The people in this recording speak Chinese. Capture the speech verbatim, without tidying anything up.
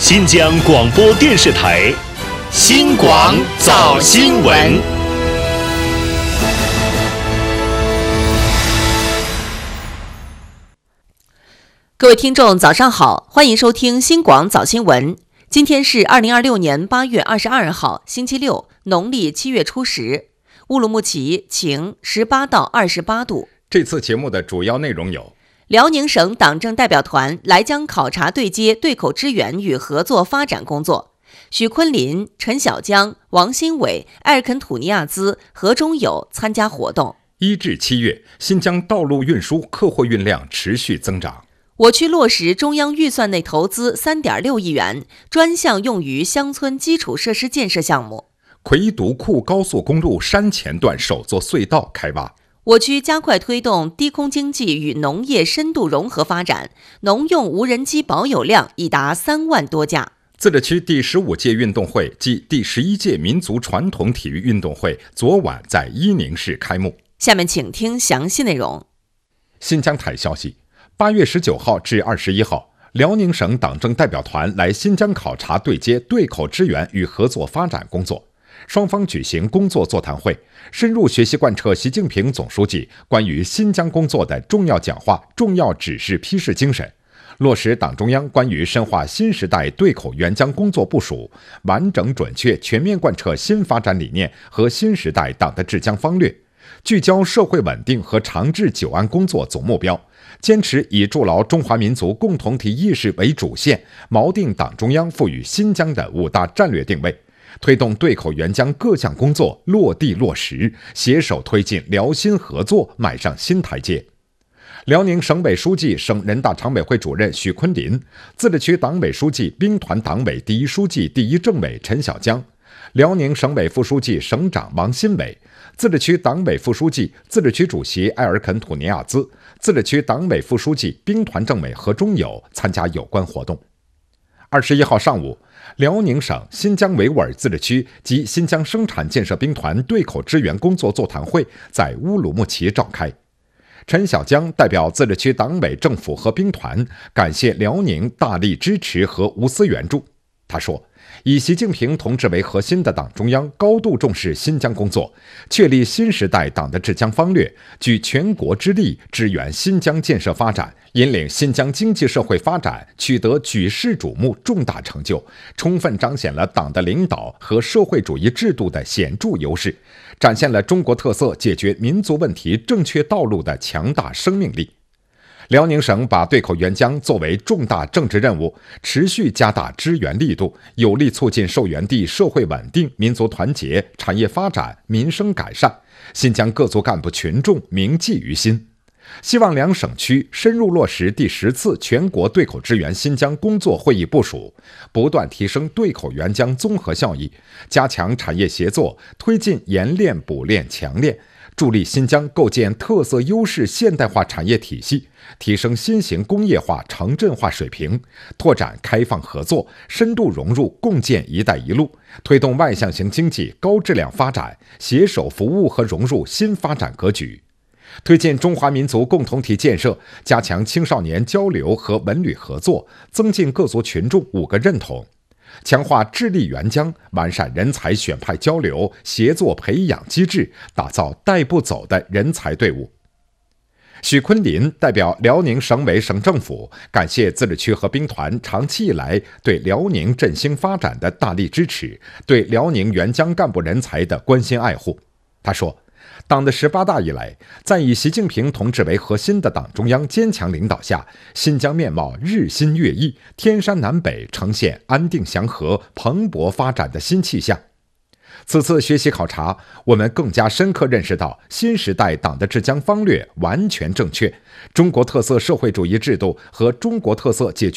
新疆广播电视台新广早新闻。 各位听众早上好，欢迎收听新广早新闻。今天是二零二六年八月二十二号星期六，农历七月初十。乌鲁木齐晴，十八到二十八度。 这次节目的主要内容有： 辽宁省党政代表团来江考察对接对口支援与合作发展工作，许昆林、陈小江、王新伟、埃尔肯土尼亚兹、何中友参加活动。 一至七月，新疆道路运输客货运量持续增长。 我区落实中央预算内投资 三点六亿元，专项用于乡村基础设施建设项目。 奎独库高速公路山前段首座隧道开挖。 我区加快推动低空经济与农业深度融合发展，农用无人机保有量已达三万多架。 自治区第十五届运动会暨第十一届民族传统体育运动会昨晚在伊宁市开幕。 下面请听详细内容。 新疆台消息，八月十九号至二十一号，辽宁省党政代表团来新疆考察对接对口支援与合作发展工作。双方举行工作座谈会，深入学习贯彻习近平总书记关于新疆工作的重要讲话、重要指示批示精神，落实党中央关于深化新时代对口援疆工作部署，完整准确全面贯彻新发展理念和新时代党的治疆方略，聚焦社会稳定和长治久安工作总目标，坚持以筑牢中华民族共同体意识为主线，锚定党中央赋予新疆的五大战略定位，推动对口援疆各项工作落地落实，携手推进辽新合作迈上新台阶。辽宁省委书记、省人大常委会主任许昆林，自治区党委书记、兵团党委第一书记、第一政委陈小江，辽宁省委副书记、省长王新伟，自治区党委副书记、自治区主席埃尔肯土尼亚兹，自治区党委副书记、兵团政委何中友参加有关活动。二十一号上午，辽宁省新疆维吾尔自治区及新疆生产建设兵团对口支援工作座谈会在乌鲁木齐召开。陈小江代表自治区党委政府和兵团感谢辽宁大力支持和无私援助。他说，以习近平同志为核心的党中央高度重视新疆工作，确立新时代党的治疆方略，举全国之力支援新疆建设发展，引领新疆经济社会发展取得举世瞩目重大成就，充分彰显了党的领导和社会主义制度的显著优势，展现了中国特色解决民族问题正确道路的强大生命力。辽宁省把对口援疆作为重大政治任务，持续加大支援力度，有力促进受援地社会稳定、民族团结、产业发展、民生改善，新疆各族干部群众铭记于心。希望两省区深入落实第十次全国对口支援新疆工作会议部署，不断提升对口援疆综合效益，加强产业协作，推进研炼、补炼、强炼，助力新疆构建特色优势现代化产业体系，提升新型工业化城镇化水平，拓展开放合作，深度融入共建“一带一路”，推动外向型经济高质量发展，携手服务和融入新发展格局。推进中华民族共同体建设，加强青少年交流和文旅合作，增进各族群众五个认同，强化智力援疆，完善人才选派交流协作培养机制，打造带不走的人才队伍。许昆林代表辽宁省委省政府感谢自治区和兵团长期以来对辽宁振兴发展的大力支持，对辽宁援疆干部人才的关心爱护。他说，党的十八大以来，在以习近平同志为核心的党中央坚强领导下，新疆面貌日新月异，天山南北呈现安定祥和、蓬勃发展的新气象。此次学习考察，我们更加深刻认识到新时代党的治疆方略完全正确，中国特色社会主义制度和中国特色解决